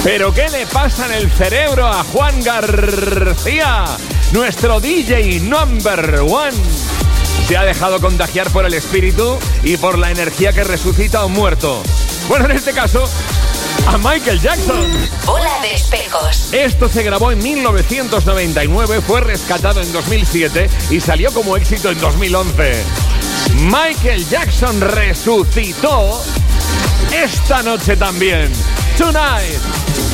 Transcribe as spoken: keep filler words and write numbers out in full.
¿Pero qué le pasa en el cerebro a Juan García? Nuestro D J number one. Se ha dejado contagiar por el espíritu y por la energía que resucita a un muerto. Bueno, en este caso, a Michael Jackson. Bola de espejos. Esto se grabó en mil novecientos noventa y nueve, fue rescatado en dos mil siete y salió como éxito en dos mil once. Michael Jackson resucitó esta noche también. Tonight.